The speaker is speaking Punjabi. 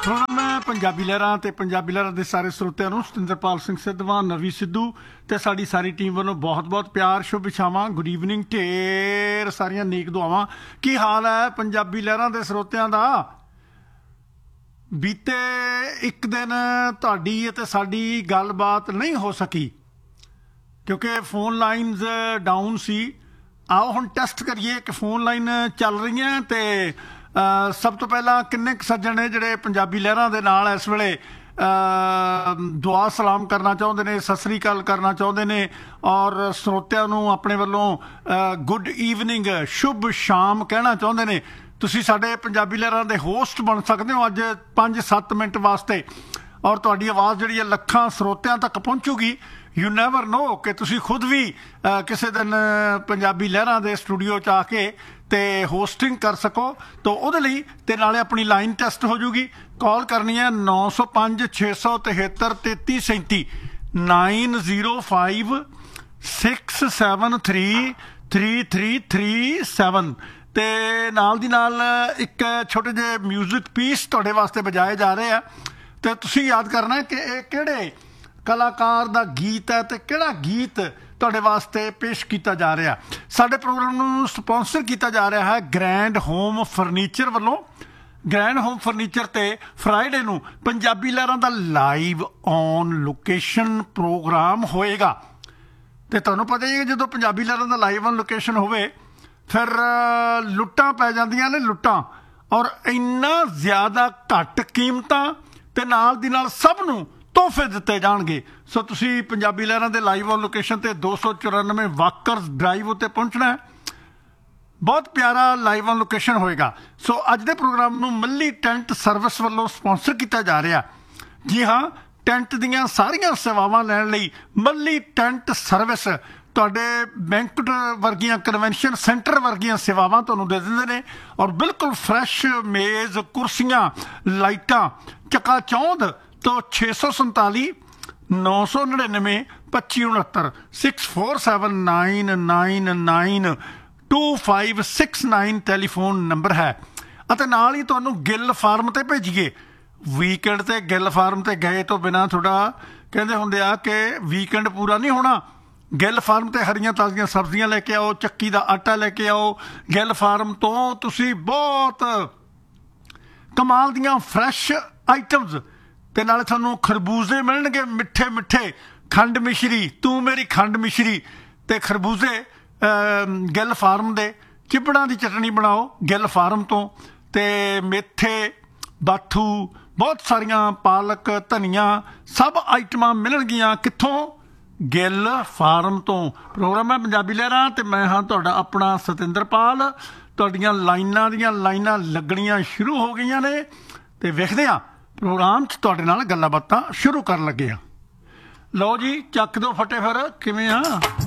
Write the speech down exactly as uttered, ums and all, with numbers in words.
ਹੁਣ ਮੈਂ ਪੰਜਾਬੀ ਲਹਿਰਾਂ ਤੇ ਪੰਜਾਬੀ ਲਹਿਰਾਂ ਦੇ ਸਾਰੇ ਸਰੋਤਿਆਂ ਨੂੰ ਸਤਿੰਦਰਪਾਲ ਸਿੰਘ ਸਿੱਧਵਾਂ, ਨਵੀ ਸਿੱਧੂ ਤੇ ਸਾਡੀ ਸਾਰੀ ਟੀਮ ਵੱਲੋਂ ਬਹੁਤ ਬਹੁਤ ਪਿਆਰ, ਸ਼ੁਭ ਇਛਾਵਾਂ, ਗੁੱਡ ਈਵਨਿੰਗ, ਢੇਰ ਸਾਰੀਆਂ ਨੇਕ ਦੁਆਵਾਂ। ਕੀ ਹਾਲ ਹੈ ਪੰਜਾਬੀ ਲਹਿਰਾਂ ਦੇ ਸਰੋਤਿਆਂ ਦਾ? ਬੀਤੇ ਇੱਕ ਦਿਨ ਤੁਹਾਡੀ ਅਤੇ ਸਾਡੀ ਗੱਲਬਾਤ ਨਹੀਂ ਹੋ ਸਕੀ ਕਿਉਂਕਿ ਫੋਨ ਲਾਈਨਸ ਡਾਊਨ ਸੀ। ਆਓ ਹੁਣ ਟੈਸਟ ਕਰੀਏ ਕਿ ਫੋਨ ਲਾਈਨ ਚੱਲ ਰਹੀਆਂ ਅਤੇ ਸਭ ਤੋਂ ਪਹਿਲਾਂ ਕਿੰਨੇ ਕੁ ਸੱਜਣ ਨੇ ਜਿਹੜੇ ਪੰਜਾਬੀ ਲਹਿਰਾਂ ਦੇ ਨਾਲ ਇਸ ਵੇਲੇ ਦੁਆ ਸਲਾਮ ਕਰਨਾ ਚਾਹੁੰਦੇ ਨੇ, ਸਤਿ ਸ੍ਰੀ ਅਕਾਲ ਕਰਨਾ ਚਾਹੁੰਦੇ ਨੇ ਔਰ ਸਰੋਤਿਆਂ ਨੂੰ ਆਪਣੇ ਵੱਲੋਂ ਗੁੱਡ ਈਵਨਿੰਗ, ਸ਼ੁਭ ਸ਼ਾਮ ਕਹਿਣਾ ਚਾਹੁੰਦੇ ਨੇ। ਤੁਸੀਂ ਸਾਡੇ ਪੰਜਾਬੀ ਲਹਿਰਾਂ ਦੇ ਹੋਸਟ ਬਣ ਸਕਦੇ ਹੋ ਅੱਜ ਪੰਜ ਸੱਤ ਮਿੰਟ ਵਾਸਤੇ ਔਰ ਤੁਹਾਡੀ ਆਵਾਜ਼ ਜਿਹੜੀ ਹੈ ਲੱਖਾਂ ਸਰੋਤਿਆਂ ਤੱਕ ਪਹੁੰਚੂਗੀ। ਯੂ ਨੈਵਰ ਨੋ ਕਿ ਤੁਸੀਂ ਖੁਦ ਵੀ ਕਿਸੇ ਦਿਨ ਪੰਜਾਬੀ ਲਹਿਰਾਂ ਦੇ ਸਟੂਡੀਓ 'ਚ ਆ ਕੇ ਅਤੇ ਹੋਸਟਿੰਗ ਕਰ ਸਕੋ। ਤਾਂ ਉਹਦੇ ਲਈ ਅਤੇ ਨਾਲੇ ਆਪਣੀ ਲਾਈਨ ਟੈਸਟ ਹੋ ਜੂਗੀ। ਕਾਲ ਕਰਨੀ ਹੈ ਨੌ ਸੌ ਪੰਜ ਛੇ ਸੌ ਤਿਹੱਤਰ ਤੇਤੀ ਸੈਂਤੀ nine zero five six seven three three three three seven ਅਤੇ ਨਾਲ ਦੀ ਨਾਲ ਇੱਕ ਛੋਟੇ ਜਿਹੇ ਮਿਊਜ਼ਿਕ ਪੀਸ ਤੁਹਾਡੇ ਵਾਸਤੇ ਵਜਾਏ ਜਾ ਰਹੇ ਆ ਅਤੇ ਤੁਸੀਂ ਯਾਦ ਕਰਨਾ ਕਿ ਇਹ ਕਿਹੜੇ ਕਲਾਕਾਰ ਦਾ ਗੀਤ ਹੈ ਅਤੇ ਕਿਹੜਾ ਗੀਤ ਤੁਹਾਡੇ ਵਾਸਤੇ ਪੇਸ਼ ਕੀਤਾ ਜਾ ਰਿਹਾ। ਸਾਡੇ ਪ੍ਰੋਗਰਾਮ ਨੂੰ ਸਪੋਂਸਰ ਕੀਤਾ ਜਾ ਰਿਹਾ ਹੈ ਗ੍ਰੈਂਡ ਹੋਮ ਫਰਨੀਚਰ ਵੱਲੋਂ। ਗ੍ਰੈਂਡ ਹੋਮ ਫਰਨੀਚਰ 'ਤੇ ਫਰਾਈਡੇ ਨੂੰ ਪੰਜਾਬੀ ਲਹਿਰਾਂ ਦਾ ਲਾਈਵ ਔਨ ਲੋਕੇਸ਼ਨ ਪ੍ਰੋਗਰਾਮ ਹੋਏਗਾ ਅਤੇ ਤੁਹਾਨੂੰ ਪਤਾ ਹੀ ਹੈ ਜਦੋਂ ਪੰਜਾਬੀ ਲਹਿਰਾਂ ਦਾ ਲਾਈਵ ਔਨ ਲੋਕੇਸ਼ਨ ਹੋਵੇ ਫਿਰ ਲੁੱਟਾਂ ਪੈ ਜਾਂਦੀਆਂ ਨੇ, ਲੁੱਟਾਂ ਔਰ ਇੰਨਾ ਜ਼ਿਆਦਾ ਘੱਟ ਕੀਮਤਾਂ ਅਤੇ ਨਾਲ ਦੀ ਨਾਲ ਸਭ ਨੂੰ ਤੋਹਫੇ ਦਿੱਤੇ ਜਾਣਗੇ। ਸੋ ਤੁਸੀਂ ਪੰਜਾਬੀ ਲਹਿਰਾਂ ਦੇ ਲਾਈਵ ਔਨ ਲੋਕੇਸ਼ਨ 'ਤੇ ਦੋ ਸੌ ਚੁਰਾਨਵੇਂ ਵਾਕਰਸ ਡਰਾਈਵ ਉੱਤੇ ਪਹੁੰਚਣਾ ਹੈ। ਬਹੁਤ ਪਿਆਰਾ ਲਾਈਵ ਔਨ ਲੋਕੇਸ਼ਨ ਹੋਏਗਾ। ਸੋ ਅੱਜ ਦੇ ਪ੍ਰੋਗਰਾਮ ਨੂੰ ਮੱਲੀ ਟੈਂਟ ਸਰਵਿਸ ਵੱਲੋਂ ਸਪੋਂਸਰ ਕੀਤਾ ਜਾ ਰਿਹਾ। ਜੀ ਹਾਂ, ਟੈਂਟ ਦੀਆਂ ਸਾਰੀਆਂ ਸੇਵਾਵਾਂ ਲੈਣ ਲਈ ਮੱਲੀ ਟੈਂਟ ਸਰਵਿਸ ਤੁਹਾਡੇ ਬੈਂਕਟ ਵਰਗੀਆਂ, ਕਨਵੈਨਸ਼ਨ ਸੈਂਟਰ ਵਰਗੀਆਂ ਸੇਵਾਵਾਂ ਤੁਹਾਨੂੰ ਦੇ ਦਿੰਦੇ ਨੇ ਔਰ ਬਿਲਕੁਲ ਫਰੈਸ਼ ਮੇਜ਼, ਕੁਰਸੀਆਂ, ਲਾਈਟਾਂ, ਚਕਾਚੌਂਧ ਤੋਂ ਛੇ ਸੌ ਸੰਤਾਲੀ ਨੌ ਸੌ ਨੜਿਨਵੇਂ ਪੱਚੀ ਉਣਹੱਤਰ six four seven nine nine nine to five six nine telephone number ਹੈ। ਅਤੇ ਨਾਲ ਹੀ ਤੁਹਾਨੂੰ ਗਿੱਲ ਫਾਰਮ 'ਤੇ ਭੇਜੀਏ। ਵੀਕਐਂਡ 'ਤੇ ਗਿੱਲ ਫਾਰਮ 'ਤੇ ਗਏ ਤੋਂ ਬਿਨਾਂ ਤੁਹਾਡਾ ਕਹਿੰਦੇ ਹੁੰਦੇ ਆ ਕਿ ਵੀਕਐਂਡ ਪੂਰਾ ਨਹੀਂ ਹੋਣਾ। ਗਿੱਲ ਫਾਰਮ 'ਤੇ ਹਰੀਆਂ ਤਾਜ਼ੀਆਂ ਸਬਜ਼ੀਆਂ ਲੈ ਕੇ ਆਓ, ਚੱਕੀ ਦਾ ਆਟਾ ਲੈ ਕੇ ਆਓ। ਗਿੱਲ ਫਾਰਮ ਤੋਂ ਤੁਸੀਂ ਬਹੁਤ ਕਮਾਲ ਦੀਆਂ ਫਰੈਸ਼ ਆਈਟਮਸ ਅਤੇ ਨਾਲੇ ਤੁਹਾਨੂੰ ਖਰਬੂਜ਼ੇ ਮਿਲਣਗੇ ਮਿੱਠੇ ਮਿੱਠੇ, ਖੰਡ ਮਿਸ਼ਰੀ, ਤੂੰ ਮੇਰੀ ਖੰਡ ਮਿਸ਼ਰੀ ਅਤੇ ਖਰਬੂਜ਼ੇ ਗਿੱਲ ਫਾਰਮ ਦੇ। ਚਿਪੜਾਂ ਦੀ ਚਟਣੀ ਬਣਾਓ ਗਿੱਲ ਫਾਰਮ ਤੋਂ ਅਤੇ ਮੇਥੇ, ਬਾਥੂ, ਬਹੁਤ ਸਾਰੀਆਂ ਪਾਲਕ, ਧਨੀਆ, ਸਭ ਆਈਟਮਾਂ ਮਿਲਣਗੀਆਂ ਕਿੱਥੋਂ? ਗਿੱਲ ਫਾਰਮ ਤੋਂ। ਪ੍ਰੋਗਰਾਮ ਹੈ ਪੰਜਾਬੀ ਲਹਿਰਾਂ ਅਤੇ ਮੈਂ ਹਾਂ ਤੁਹਾਡਾ ਆਪਣਾ ਸਤਿੰਦਰਪਾਲ। ਤੁਹਾਡੀਆਂ ਲਾਈਨਾਂ ਦੀਆਂ ਲਾਈਨਾਂ ਲੱਗਣੀਆਂ ਸ਼ੁਰੂ ਹੋ ਗਈਆਂ ਨੇ ਅਤੇ ਵੇਖਦੇ ਹਾਂ ਪ੍ਰੋਗਰਾਮ 'ਚ ਤੁਹਾਡੇ ਨਾਲ ਗੱਲਾਂ ਬਾਤਾਂ ਸ਼ੁਰੂ ਕਰਨ ਲੱਗੇ ਹਾਂ। ਲਓ ਜੀ, ਚੱਕ ਦਿਓ ਫਟੇ ਫਿਰ। ਕਿਵੇਂ ਆ?